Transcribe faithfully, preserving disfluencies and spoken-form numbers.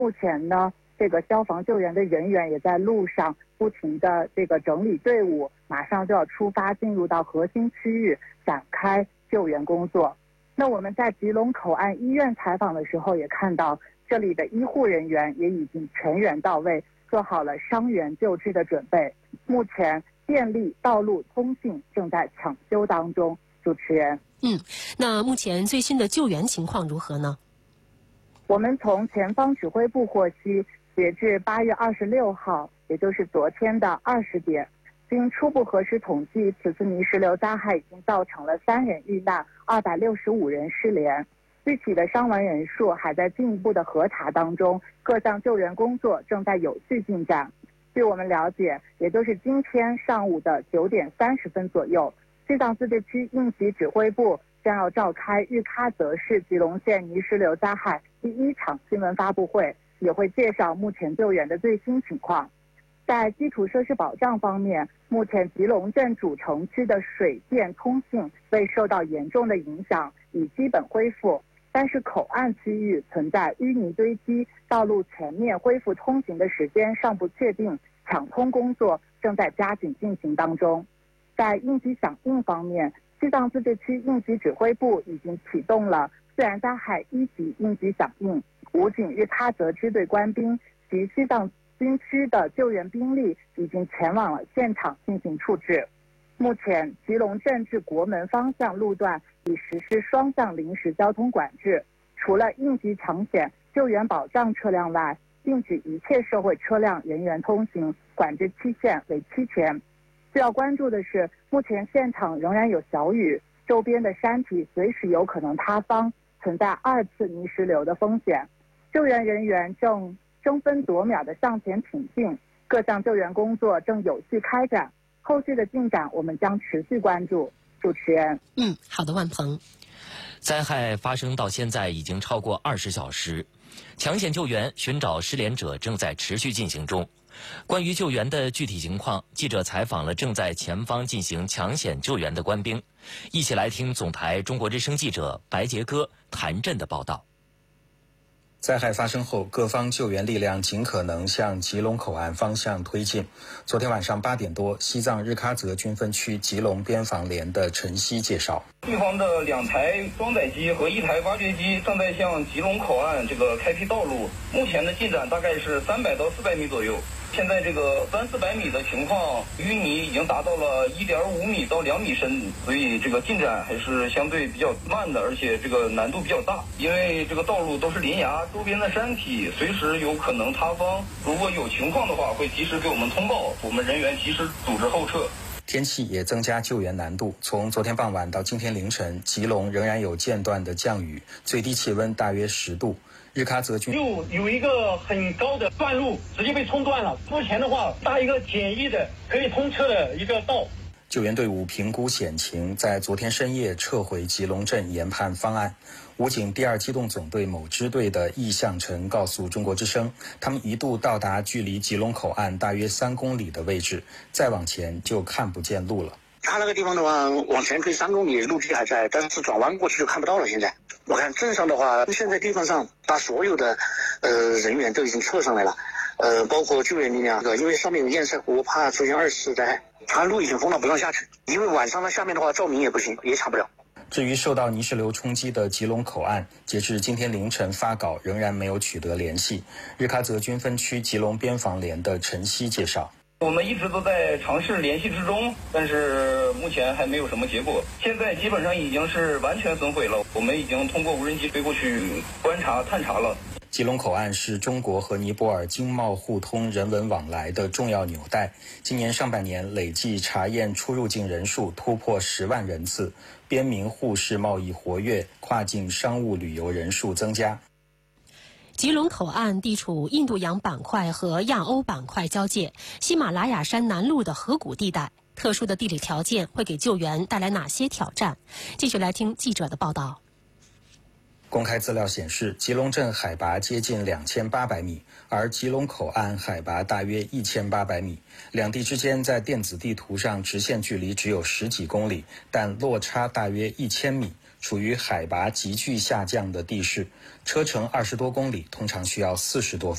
目前呢，这个消防救援的人员也在路上不停的这个整理队伍，马上就要出发进入到核心区域展开救援工作。那我们在吉隆口岸医院采访的时候也看到，这里的医护人员也已经全员到位，做好了伤员救治的准备。目前电力、道路通信正在抢修当中。主持人， 嗯，那目前最新的救援情况如何呢？ 我们从前方指挥部获悉，截至八月二十六号，也就是昨天的二十点，经初步核实统计，此次泥石流灾害已经造成了三人遇难，二百六十五人失联。具体的伤亡人数还在进一步的核查当中，各项救援工作正在有序进展。据我们了解，也就是今天上午的九点三十分左右，西藏自治区应急指挥部将要召开日喀则市吉隆县泥石流灾害第一场新闻发布会，也会介绍目前救援的最新情况。在基础设施保障方面，目前吉隆镇主城区的水电通信未受到严重的影响，已基本恢复。但是口岸区域存在淤泥堆积，道路全面恢复通行的时间尚不确定，抢通工作正在加紧进行当中。在应急响应方面，西藏自治区应急指挥部已经启动了自然灾害一级应急响应，武警日喀则支队官兵及西藏军区的救援兵力已经前往了现场进行处置。目前，吉隆镇至国门方向路段已实施双向临时交通管制，除了应急抢险、救援保障车辆外，禁止一切社会车辆人员通行，管制期限为七天。需要关注的是，目前现场仍然有小雨，周边的山体随时有可能塌方，存在二次泥石流的风险。救援人员正争分夺秒地向前挺进，各项救援工作正有序开展。后续的进展我们将持续关注。主持人， 嗯，好的，万鹏。 灾害发生到现在已经超过二十小时，抢险救援、寻找失联者正在持续进行中。关于救援的具体情况，记者采访了正在前方进行抢险救援的官兵，一起来听总台中国之声记者白杰哥、谭震的报道。 灾害发生后，各方救援力量尽可能向吉隆口岸方向推进。昨天晚上八点多，西藏日喀则军分区吉隆边防连的陈曦介绍， 对方的两台装载机和一台挖掘机正在向吉隆口岸这个开辟道路，目前的进展大概是三百到四百米左右。现在这个三四百米的情况，淤泥已经达到了一点五米到两米深，所以这个进展还是相对比较慢的，而且这个难度比较大。因为这个道路都是林崖，周边的山体随时有可能塌方，如果有情况的话，会及时给我们通报，我们人员及时组织后撤。 天气也增加救援难度。从昨天傍晚到今天凌晨，吉隆仍然有间断的降雨，最低气温大约十度。日喀则军就有一个很高的断路直接被冲断了，目前的话搭一个简易的可以通车的一个道。 救援队伍评估险情，在昨天深夜撤回吉隆镇研判方案。武警第二机动总队某支队的易向晨告诉中国之声，他们一度到达距离吉隆口岸大约三公里的位置，再往前就看不见路了。 他那个地方的话，往前推三公里，路基还在，但是转弯过去就看不到了。现在我看镇上的话，现在地方上把所有的呃人员都已经撤上来了，呃，包括救援力量，因为上面有堰塞湖，怕出现二次灾害，船路已经封了，不让下去。因为晚上呢，下面的话照明也不行，也抢不了。 至于受到泥石流冲击的吉隆口岸，截至今天凌晨发稿仍然没有取得联系。日喀则军分区吉隆边防连的陈曦介绍。 我们一直都在尝试联系之中，但是目前还没有什么结果。现在基本上已经是完全损毁了，我们已经通过无人机飞过去观察探查了。 吉隆口岸是中国和尼泊尔经贸互通、人文往来的重要纽带。今年上半年累计查验出入境人数突破十万人次，边民互市贸易活跃，跨境商务旅游人数增加。 吉隆口岸地处印度洋板块和亚欧板块交界，喜马拉雅山南麓的河谷地带，特殊的地理条件会给救援带来哪些挑战？继续来听记者的报道。 公开资料显示，吉隆镇海拔接近两千八百米，而吉隆口岸海拔大约一千八百米，两地之间在电子地图上直线距离只有十几公里，但落差大约一千米， 处于海拔急剧下降的地势，车程二十多公里，通常需要四十多分钟。